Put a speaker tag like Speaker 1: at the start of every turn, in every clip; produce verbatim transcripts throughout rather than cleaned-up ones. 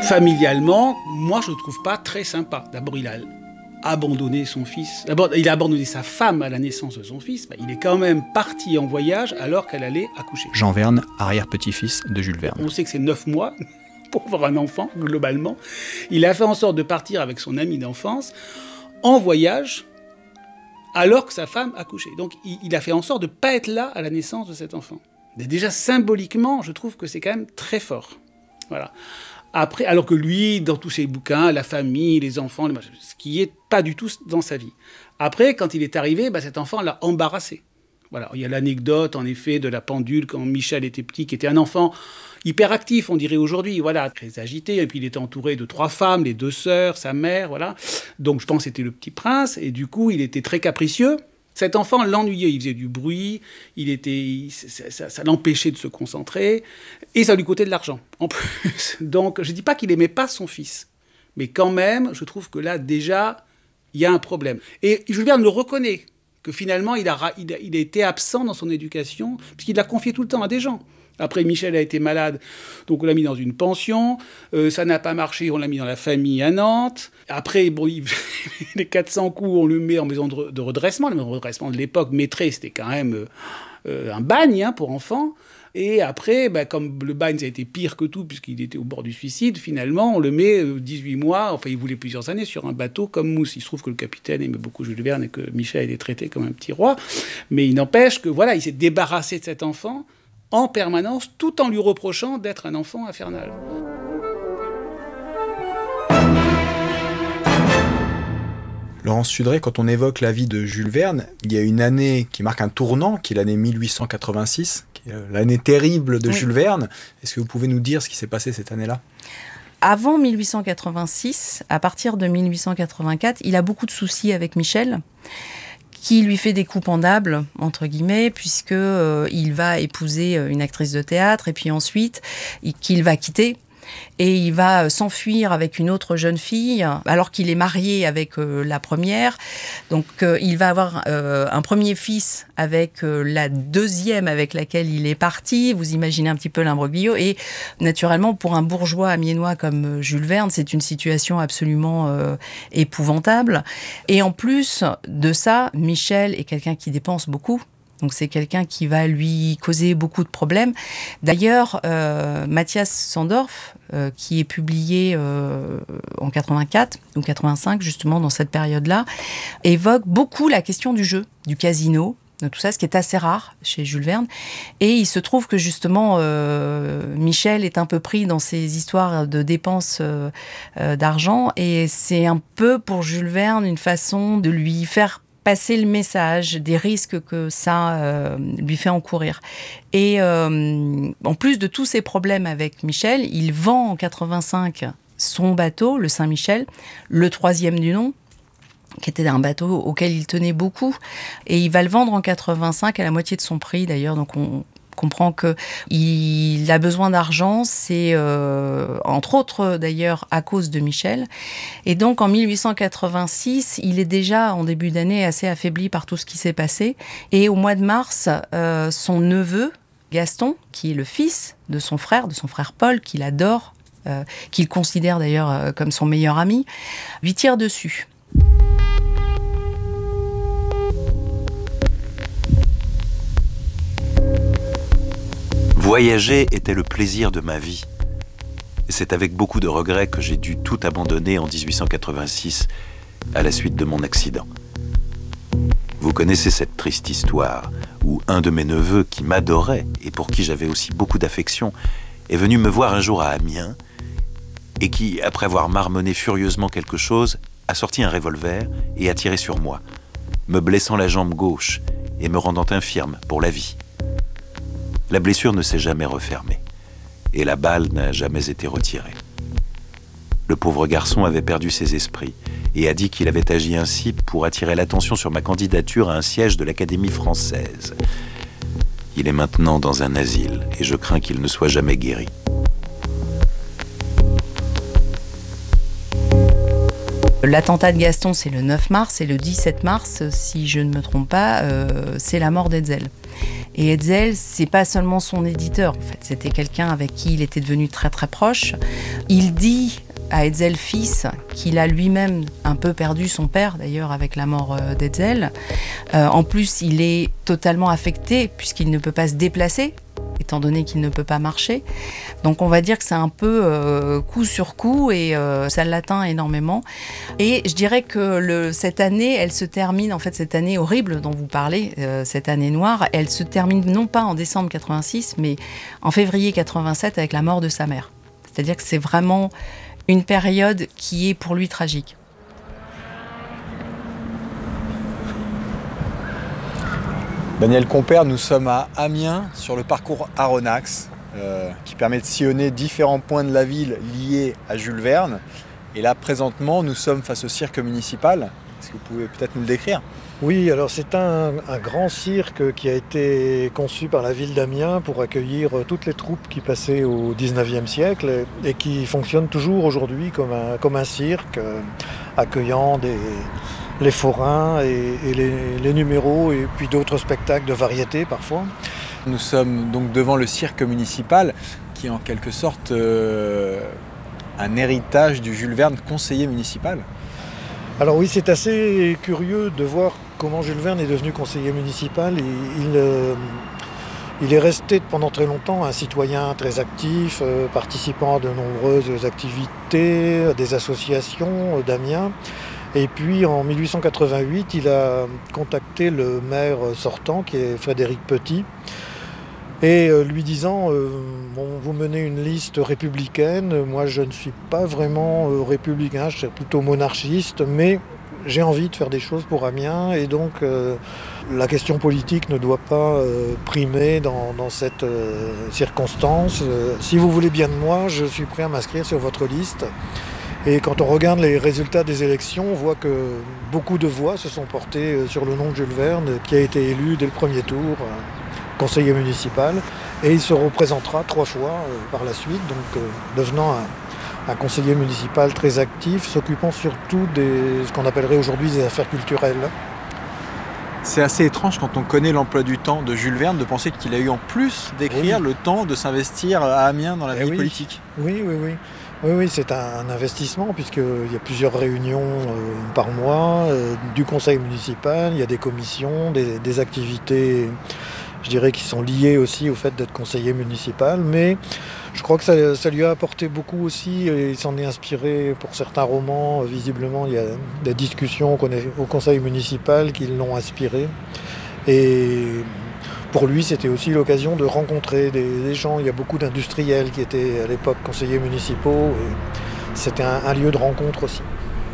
Speaker 1: Familialement, moi je ne le trouve pas très sympa. D'abord, il a abandonné son fils. D'abord, il a abandonné sa femme à la naissance de son fils. Ben, il est quand même parti en voyage alors qu'elle allait accoucher.
Speaker 2: Jean Verne, arrière-petit-fils de Jules Verne.
Speaker 1: On sait que c'est neuf mois pour avoir un enfant, globalement. Il a fait en sorte de partir avec son ami d'enfance en voyage alors que sa femme accouchait. Donc, il, il a fait en sorte de ne pas être là à la naissance de cet enfant. Et déjà, symboliquement, je trouve que c'est quand même très fort. Voilà. Après, alors que lui, dans tous ses bouquins, la famille, les enfants, les... ce qui n'est pas du tout dans sa vie. Après, quand il est arrivé, bah, cet enfant l'a embarrassé. Voilà. Il y a l'anecdote, en effet, de la pendule quand Michel était petit, qui était un enfant hyperactif, on dirait aujourd'hui, voilà, très agité. Et puis, il était entouré de trois femmes, les deux sœurs, sa mère, voilà. Donc, je pense que c'était le petit prince. Et du coup, il était très capricieux. Cet enfant l'ennuyait, il faisait du bruit, il était, il, ça, ça, ça l'empêchait de se concentrer, et ça lui coûtait de l'argent, en plus. Donc, je ne dis pas qu'il n'aimait pas son fils, mais quand même, je trouve que là, déjà, il y a un problème. Et Jules Verne le reconnaît, que finalement, il a, il a, il a été absent dans son éducation, puisqu'il l'a confié tout le temps à des gens. Après, Michel a été malade, donc on l'a mis dans une pension. Euh, ça n'a pas marché, on l'a mis dans la famille à Nantes. Après, bon, il... les quatre cents coups, on le met en maison de, de redressement. La maison de redressement de l'époque, Maîtré, c'était quand même euh, un bagne hein, pour enfants. Et après, bah, comme le bagne, ça a été pire que tout, puisqu'il était au bord du suicide, finalement, on le met euh, dix-huit mois, enfin, il voulait plusieurs années, sur un bateau comme Mousse. Il se trouve que le capitaine aimait beaucoup Jules Verne et que Michel était traité comme un petit roi. Mais il n'empêche que, voilà, il s'est débarrassé de cet enfant en permanence, tout en lui reprochant d'être un enfant infernal.
Speaker 2: Laurence Sudré, quand on évoque la vie de Jules Verne, il y a une année qui marque un tournant, qui est l'année mille huit cent quatre-vingt-six, qui est l'année terrible de oui. Jules Verne. Est-ce que vous pouvez nous dire ce qui s'est passé cette année-là ?
Speaker 3: Avant mille huit cent quatre-vingt-six, à partir de mille huit cent quatre-vingt-quatre, il a beaucoup de soucis avec Michel, qui lui fait des coups pendables, entre guillemets, puisque euh, il va épouser une actrice de théâtre, et puis ensuite, il, qu'il va quitter. Et il va s'enfuir avec une autre jeune fille, alors qu'il est marié avec euh, la première. Donc, euh, il va avoir euh, un premier fils avec euh, la deuxième avec laquelle il est parti. Vous imaginez un petit peu l'imbroglio. Et naturellement, pour un bourgeois amiénois comme Jules Verne, c'est une situation absolument euh, épouvantable. Et en plus de ça, Michel est quelqu'un qui dépense beaucoup. Donc c'est quelqu'un qui va lui causer beaucoup de problèmes. D'ailleurs, euh, Mathias Sandorf, euh, qui est publié euh, en quatre-vingt-quatre ou quatre-vingt-cinq, justement dans cette période-là, évoque beaucoup la question du jeu, du casino, de tout ça, ce qui est assez rare chez Jules Verne. Et il se trouve que justement, euh, Michel est un peu pris dans ces histoires de dépenses euh, euh, d'argent. Et c'est un peu pour Jules Verne une façon de lui faire passer le message des risques que ça euh, lui fait encourir. Et euh, en plus de tous ces problèmes avec Michel, il vend en quatre-vingt-cinq son bateau, le Saint-Michel, le troisième du nom, qui était un bateau auquel il tenait beaucoup. Et il va le vendre en quatre-vingt-cinq à la moitié de son prix, d'ailleurs. Donc on comprend qu'il a besoin d'argent, c'est euh, entre autres d'ailleurs à cause de Michel. Et donc en mille huit cent quatre-vingt-six, il est déjà en début d'année assez affaibli par tout ce qui s'est passé. Et au mois de mars, euh, son neveu, Gaston, qui est le fils de son frère, de son frère Paul, qu'il adore, euh, qu'il considère d'ailleurs euh, comme son meilleur ami, lui tire dessus.
Speaker 4: Voyager était le plaisir de ma vie. Et c'est avec beaucoup de regrets que j'ai dû tout abandonner en dix-huit cent quatre-vingt-six à la suite de mon accident. Vous connaissez cette triste histoire où un de mes neveux qui m'adorait et pour qui j'avais aussi beaucoup d'affection est venu me voir un jour à Amiens et qui, après avoir marmonné furieusement quelque chose, a sorti un revolver et a tiré sur moi, me blessant la jambe gauche et me rendant infirme pour la vie. La blessure ne s'est jamais refermée et la balle n'a jamais été retirée. Le pauvre garçon avait perdu ses esprits et a dit qu'il avait agi ainsi pour attirer l'attention sur ma candidature à un siège de l'Académie française. Il est maintenant dans un asile et je crains qu'il ne soit jamais guéri.
Speaker 3: L'attentat de Gaston, c'est le neuf mars, et le dix-sept mars, si je ne me trompe pas, euh, c'est la mort d'Hetzel. Et Hetzel, c'est pas seulement son éditeur, en fait, c'était quelqu'un avec qui il était devenu très très proche. Il dit à Hetzel fils qu'il a lui-même un peu perdu son père, d'ailleurs, avec la mort d'Hetzel. Euh, en plus, il est totalement affecté puisqu'il ne peut pas se déplacer, étant donné qu'il ne peut pas marcher. Donc on va dire que c'est un peu euh, coup sur coup, et euh, ça l'atteint énormément. Et je dirais que le, cette année, elle se termine, en fait cette année horrible dont vous parlez, euh, cette année noire, elle se termine non pas en décembre quatre-vingt-six, mais en février quatre-vingt-sept avec la mort de sa mère. C'est-à-dire que c'est vraiment une période qui est pour lui tragique.
Speaker 2: Daniel Compère, nous sommes à Amiens sur le parcours Aronnax euh, qui permet de sillonner différents points de la ville liés à Jules Verne. Et là, présentement, nous sommes face au cirque municipal. Est-ce que vous pouvez peut-être nous le décrire ?
Speaker 5: Oui, alors c'est un, un grand cirque qui a été conçu par la ville d'Amiens pour accueillir toutes les troupes qui passaient au dix-neuvième siècle et qui fonctionne toujours aujourd'hui comme un, comme un cirque, euh, accueillant des, les forains et, et les, les numéros et puis d'autres spectacles de variété parfois.
Speaker 2: Nous sommes donc devant le cirque municipal qui est en quelque sorte euh, un héritage du Jules Verne conseiller municipal.
Speaker 5: Alors oui, c'est assez curieux de voir comment Jules Verne est devenu conseiller municipal. Il, il, euh, il est resté pendant très longtemps un citoyen très actif, euh, participant à de nombreuses activités, à des associations euh, d'Amiens. Et puis en mille huit cent quatre-vingt-huit, il a contacté le maire sortant, qui est Frédéric Petit, et euh, lui disant euh, bon, vous menez une liste républicaine, moi je ne suis pas vraiment euh, républicain, je suis plutôt monarchiste, mais j'ai envie de faire des choses pour Amiens, et donc euh, la question politique ne doit pas euh, primer dans, dans cette euh, circonstance. Euh, si vous voulez bien de moi, je suis prêt à m'inscrire sur votre liste. Et quand on regarde les résultats des élections, on voit que beaucoup de voix se sont portées sur le nom de Jules Verne, qui a été élu dès le premier tour euh, conseiller municipal, et il se représentera trois fois euh, par la suite, donc euh, devenant un, un conseiller municipal très actif, s'occupant surtout de ce qu'on appellerait aujourd'hui des affaires culturelles.
Speaker 2: C'est assez étrange quand on connaît l'emploi du temps de Jules Verne de penser qu'il a eu en plus d'écrire oui. le temps de s'investir à Amiens dans la vie
Speaker 5: oui.
Speaker 2: politique.
Speaker 5: Oui, oui, oui. Oui, oui, c'est un investissement puisqu'il y a plusieurs réunions euh, par mois euh, du conseil municipal, il y a des commissions, des, des activités, je dirais, qui sont liées aussi au fait d'être conseiller municipal, mais je crois que ça, ça lui a apporté beaucoup aussi, et il s'en est inspiré pour certains romans. Visiblement, il y a des discussions au conseil municipal qui l'ont inspiré, et pour lui, c'était aussi l'occasion de rencontrer des, des gens. Il y a beaucoup d'industriels qui étaient à l'époque conseillers municipaux, et c'était un, un lieu de rencontre aussi.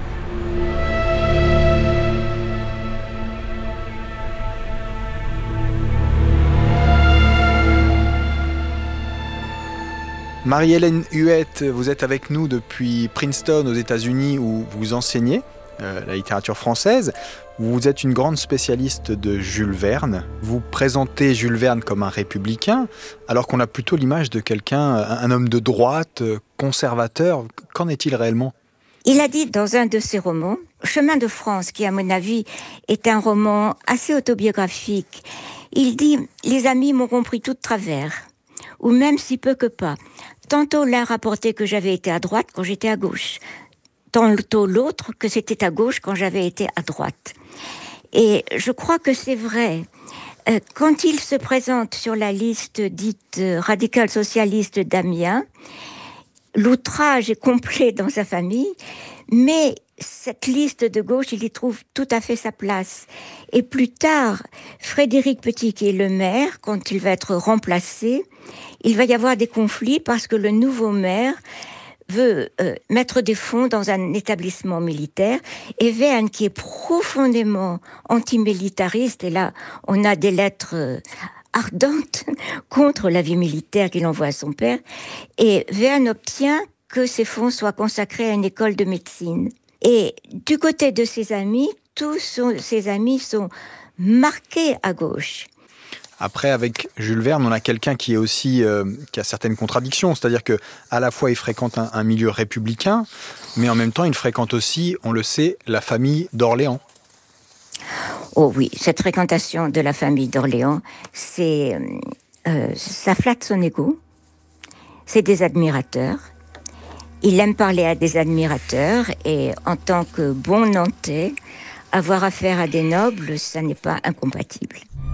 Speaker 2: Marie-Hélène Huette, vous êtes avec nous depuis Princeton aux États-Unis où vous enseignez euh, la littérature française. Vous êtes une grande spécialiste de Jules Verne. Vous présentez Jules Verne comme un républicain, alors qu'on a plutôt l'image de quelqu'un, un homme de droite, conservateur. Qu'en est-il réellement ?
Speaker 6: Il a dit dans un de ses romans, Chemin de France, qui à mon avis est un roman assez autobiographique, il dit « Les amis m'ont compris tout de travers, ou même si peu que pas. Tantôt l'un rapportait que j'avais été à droite quand j'étais à gauche, tantôt l'autre que c'était à gauche quand j'avais été à droite. » Et je crois que c'est vrai. Euh, quand il se présente sur la liste dite euh, radicale socialiste d'Amiens, l'outrage est complet dans sa famille, mais cette liste de gauche, il y trouve tout à fait sa place. Et plus tard, Frédéric Petit, qui est le maire, quand il va être remplacé, il va y avoir des conflits parce que le nouveau maire veut euh, mettre des fonds dans un établissement militaire, et Verne, qui est profondément antimilitariste, et là, on a des lettres euh, ardentes contre la vie militaire qu'il envoie à son père, et Verne obtient que ces fonds soient consacrés à une école de médecine. Et du côté de ses amis, tous son, ses amis sont marqués à gauche.
Speaker 2: Après, avec Jules Verne, on a quelqu'un qui est aussi euh, qui a certaines contradictions, c'est-à-dire que à la fois il fréquente un, un milieu républicain, mais en même temps il fréquente aussi, on le sait, la famille d'Orléans.
Speaker 6: Oh oui, cette fréquentation de la famille d'Orléans, c'est euh, ça flatte son ego. C'est des admirateurs. Il aime parler à des admirateurs et en tant que bon Nantais, avoir affaire à des nobles, ça n'est pas incompatible.